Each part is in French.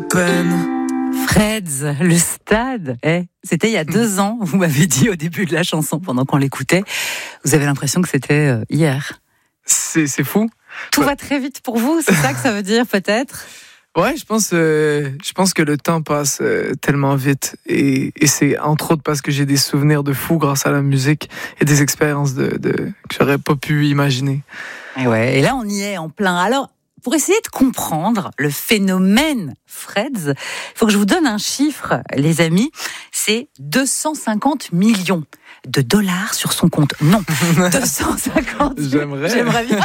peine. Freds, le stade, c'était il y a 2 ans, vous m'avez dit au début de la chanson, pendant qu'on l'écoutait. Vous avez l'impression que c'était hier. C'est fou. Tout va très vite pour vous, c'est ça que ça veut dire peut-être? Ouais, je pense que le temps passe tellement vite et c'est entre autres parce que j'ai des souvenirs de fou grâce à la musique et des expériences que j'aurais pas pu imaginer. Et là on y est en plein. Alors, pour essayer de comprendre le phénomène Freds, il faut que je vous donne un chiffre, les amis. C'est 250 millions de dollars sur son compte. Non, 250. J'aimerais bien.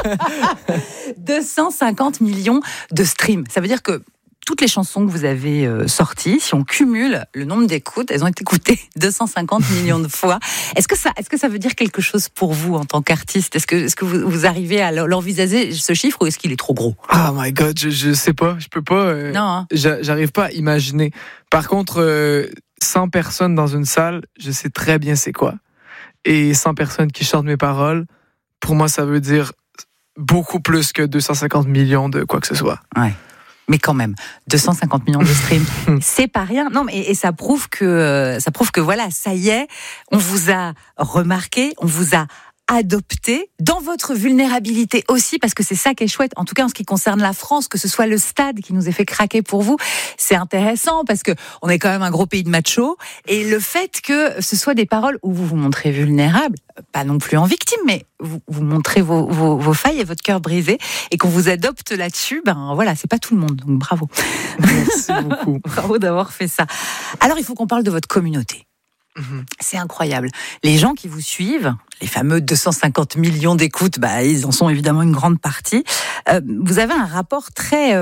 250 millions de streams. Ça veut dire que toutes les chansons que vous avez sorties, si on cumule le nombre d'écoutes, elles ont été écoutées 250 millions de fois. Est-ce que ça veut dire quelque chose pour vous en tant qu'artiste? Est-ce que vous arrivez à l'envisager, ce chiffre, ou est-ce qu'il est trop gros? Oh my God, je sais pas, je peux pas. Non. J'arrive pas à imaginer. Par contre, 100 personnes dans une salle, je sais très bien c'est quoi. Et 100 personnes qui chantent mes paroles, pour moi, ça veut dire beaucoup plus que 250 millions de quoi que ce soit. Ouais. Mais quand même, 250 millions de streams, c'est pas rien. Non, mais et ça prouve que voilà, ça y est, on vous a remarqué, on vous a adopté dans votre vulnérabilité aussi, parce que c'est ça qui est chouette. En tout cas, en ce qui concerne la France, que ce soit le stade qui nous ait fait craquer pour vous, c'est intéressant parce que on est quand même un gros pays de machos, et le fait que ce soit des paroles où vous vous montrez vulnérable, pas non plus en victime, mais vous montrez vos failles et votre cœur brisé, et qu'on vous adopte là-dessus, ben voilà, c'est pas tout le monde, donc bravo. Merci beaucoup. Bravo d'avoir fait ça. Alors, il faut qu'on parle de votre communauté. C'est incroyable. Les gens qui vous suivent, les fameux 250 millions d'écoutes, ils en sont évidemment une grande partie. Vous avez un rapport très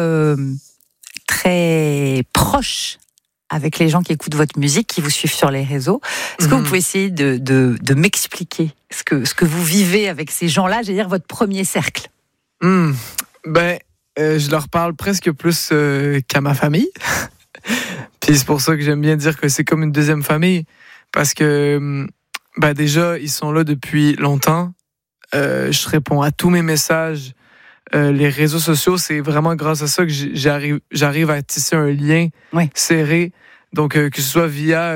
proche avec les gens qui écoutent votre musique, qui vous suivent sur les réseaux. Est-ce que vous pouvez essayer de m'expliquer ce que vous vivez avec ces gens-là, j'allais dire votre premier cercle? Je leur parle presque plus qu'à ma famille. Puis c'est pour ça que j'aime bien dire que c'est comme une deuxième famille. Parce que déjà, ils sont là depuis longtemps. Je réponds à tous mes messages. Les réseaux sociaux, c'est vraiment grâce à ça que j'arrive à tisser un lien serré. Donc, que ce soit via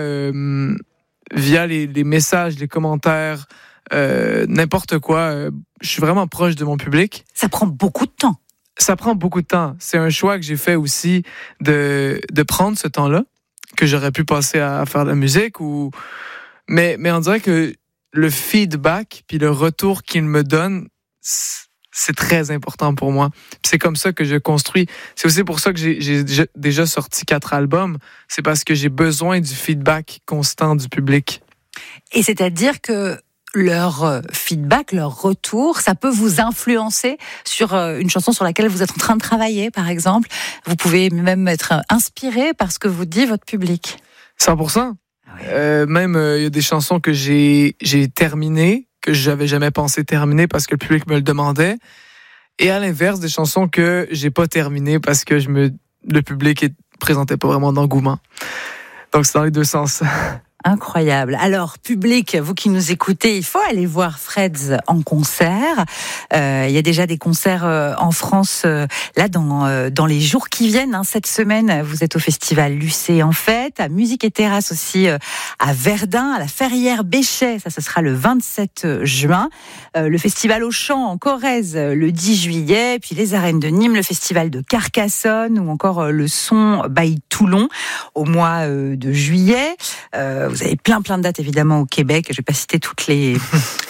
les messages, les commentaires, n'importe quoi. Je suis vraiment proche de mon public. Ça prend beaucoup de temps. Ça prend beaucoup de temps. C'est un choix que j'ai fait aussi de prendre ce temps-là, que j'aurais pu passer à faire de la musique. Mais on dirait que le feedback puis le retour qu'ils me donnent, c'est très important pour moi. Puis c'est comme ça que je construis. C'est aussi pour ça que j'ai déjà sorti 4 albums. C'est parce que j'ai besoin du feedback constant du public. Et c'est-à-dire que leur feedback, leur retour, ça peut vous influencer sur une chanson sur laquelle vous êtes en train de travailler, par exemple. Vous pouvez même être inspiré par ce que vous dit votre public. 100%. Même, il y a des chansons que j'ai terminées, que j'avais jamais pensé terminer parce que le public me le demandait. Et à l'inverse, des chansons que j'ai pas terminées parce que le public présentait pas vraiment d'engouement. Donc c'est dans les deux sens. Incroyable. Alors, public, vous qui nous écoutez, il faut aller voir Freds en concert. Il y a déjà des concerts en France, là, dans les jours qui viennent. Cette semaine, vous êtes au festival Lucé en Fête, à Musique et Terrasse aussi à Verdun, à la Ferrière Béchet, ça ce sera le 27 juin. Le festival Auchan en Corrèze le 10 juillet, puis les arènes de Nîmes, le festival de Carcassonne ou encore le Son by Toulon au mois de juillet. Vous avez plein de dates évidemment au Québec. Je vais pas citer toutes les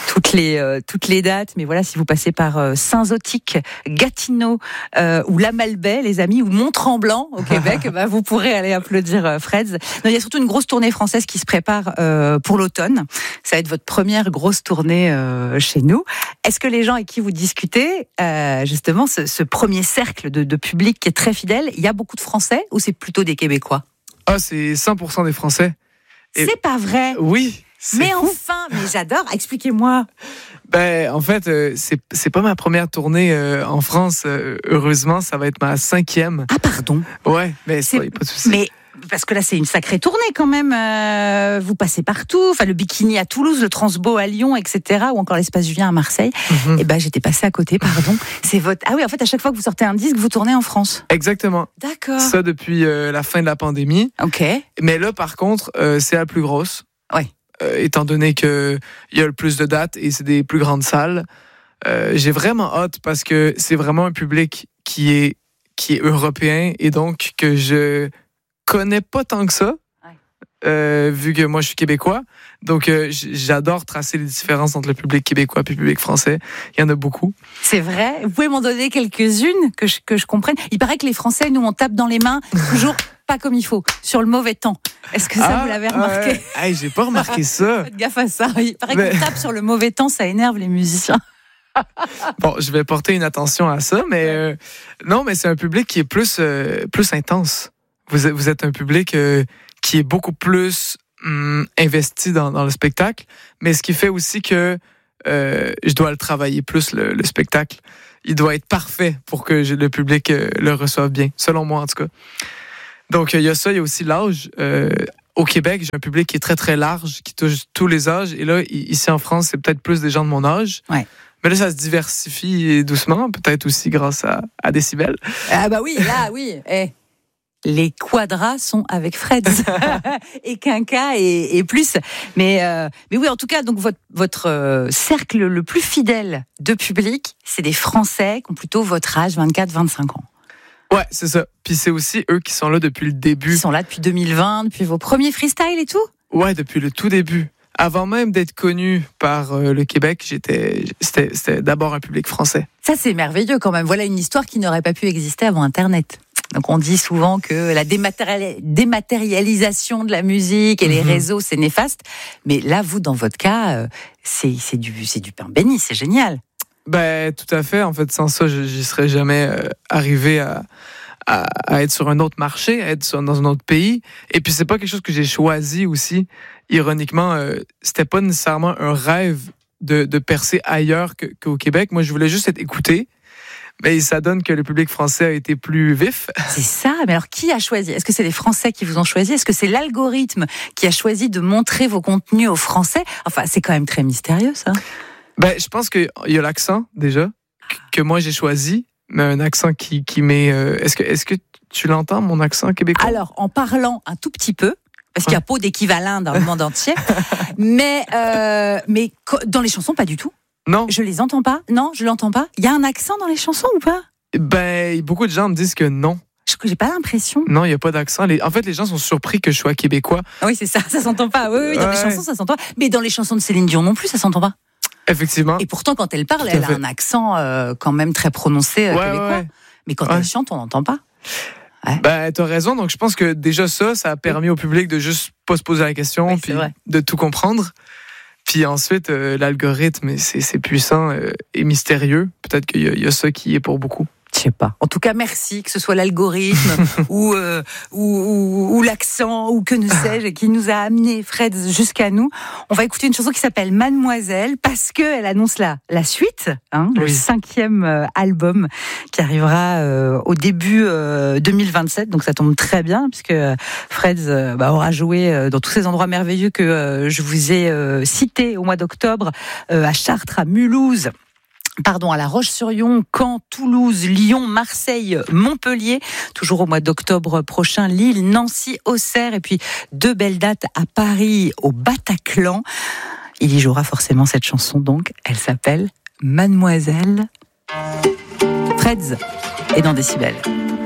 dates, mais voilà, si vous passez par Saint-Zotique, Gatineau ou La Malbaie, les amis, ou Mont-Tremblant au Québec, vous pourrez aller applaudir Freds. Non, il y a surtout une grosse tournée française qui se prépare pour l'automne. Ça va être votre première grosse tournée chez nous. Est-ce que les gens avec qui vous discutez, justement, ce premier cercle de public qui est très fidèle, il y a beaucoup de Français ou c'est plutôt des Québécois? C'est 100% des Français. C'est pas vrai. Oui. Mais fou. Enfin, mais j'adore. Expliquez-moi. En fait, c'est pas ma première tournée en France. Heureusement, ça va être ma 5e. Ah, pardon. Ouais, mais ça, y a pas de souci. Mais Parce que là, c'est une sacrée tournée quand même. Vous passez partout. Enfin, le Bikini à Toulouse, le Transbo à Lyon, etc. Ou encore l'Espace Julien à Marseille. Et ben, j'étais passée à côté, pardon. C'est votre... Ah oui, en fait, à chaque fois que vous sortez un disque, vous tournez en France. Exactement. D'accord. Ça depuis la fin de la pandémie. Ok. Mais là, par contre, c'est la plus grosse. Ouais. Étant donné qu'il y a le plus de dates et c'est des plus grandes salles. J'ai vraiment hâte parce que c'est vraiment un public qui est européen et donc que je connais pas tant que ça, vu que moi je suis québécois. Donc j'adore tracer les différences entre le public québécois et le public français. Il y en a beaucoup. C'est vrai. Vous pouvez m'en donner quelques-unes que je comprenne. Il paraît que les Français, nous, on tape dans les mains toujours pas comme il faut, sur le mauvais temps. Est-ce que ça, vous l'avez remarqué? Hey, j'ai pas remarqué ça. Faites gaffe à ça. Il paraît qu'on tape sur le mauvais temps, ça énerve les musiciens. Bon, je vais porter une attention à ça, mais non, mais c'est un public qui est plus intense. Vous êtes un public qui est beaucoup plus investi dans le spectacle, mais ce qui fait aussi que je dois le travailler plus, le spectacle. Il doit être parfait pour que le public le reçoive bien, selon moi en tout cas. Donc, il y a ça, il y a aussi l'âge. Au Québec, j'ai un public qui est très, très large, qui touche tous les âges. Et là, ici en France, c'est peut-être plus des gens de mon âge. Ouais. Mais là, ça se diversifie doucement, peut-être aussi grâce à Décibel. Ah bah oui, là, oui. Les quadras sont avec Fred et Quinca et plus. Mais oui, en tout cas, donc votre cercle le plus fidèle de public, c'est des Français qui ont plutôt votre âge, 24-25 ans. Ouais, c'est ça. Puis c'est aussi eux qui sont là depuis le début. Ils sont là depuis 2020, depuis vos premiers freestyles et tout? Ouais, depuis le tout début. Avant même d'être connu par le Québec, c'était d'abord un public français. Ça, c'est merveilleux quand même. Voilà une histoire qui n'aurait pas pu exister avant Internet. Donc on dit souvent que la dématérialisation de la musique et les réseaux, c'est néfaste. Mais là, vous, dans votre cas, c'est du pain béni, c'est génial. Ben, tout à fait. En fait, sans ça, j'y serais jamais arrivé à être sur un autre marché, à être dans un autre pays. Et puis, c'est pas quelque chose que j'ai choisi aussi. Ironiquement, c'était pas nécessairement un rêve de percer ailleurs qu'au Québec. Moi, je voulais juste être écouté. Mais ça donne que le public français a été plus vif. C'est ça. Mais alors, qui a choisi? Est-ce que c'est les Français qui vous ont choisi? Est-ce que c'est l'algorithme qui a choisi de montrer vos contenus aux Français? Enfin, c'est quand même très mystérieux, ça. Ben, je pense qu'il y a l'accent, déjà, que moi j'ai choisi, mais un accent qui m'est... Est-ce que tu l'entends, mon accent québécois? Alors, en parlant un tout petit peu, parce qu'il n'y a pas d'équivalent dans le monde entier, mais dans les chansons, pas du tout. Non. Je les entends pas. Non, je l'entends pas. Il y a un accent dans les chansons ou pas? Ben, beaucoup de gens me disent que non. J'ai pas l'impression. Non, il n'y a pas d'accent. En fait, les gens sont surpris que je sois québécois. Oui, c'est ça s'entend pas. Oui, dans les chansons, ça s'entend pas. Mais dans les chansons de Céline Dion non plus, ça s'entend pas. Effectivement. Et pourtant, quand elle parle, elle a un accent quand même très prononcé québécois. Ouais. Mais quand elle chante, on n'entend pas. Ouais. Ben, t'as raison. Donc, je pense que déjà ça a permis au public de juste pas se poser la question, puis de tout comprendre. Puis ensuite, l'algorithme, c'est puissant et mystérieux. Peut-être qu'il y a ça qui est pour beaucoup. Je sais pas. En tout cas, merci, que ce soit l'algorithme ou l'accent ou que ne sais-je, qui nous a amené Fred jusqu'à nous. On va écouter une chanson qui s'appelle Mademoiselle parce que elle annonce la suite, le 5e album qui arrivera au début 2027. Donc ça tombe très bien puisque Fred aura joué dans tous ces endroits merveilleux que je vous ai cités au mois d'octobre, à Chartres, à Mulhouse. À La Roche-sur-Yon, Caen, Toulouse, Lyon, Marseille, Montpellier. Toujours au mois d'octobre prochain, Lille, Nancy, Auxerre. Et puis 2 belles dates à Paris, au Bataclan. Il y jouera forcément cette chanson, donc. Elle s'appelle Mademoiselle. Fred est dans Décibel.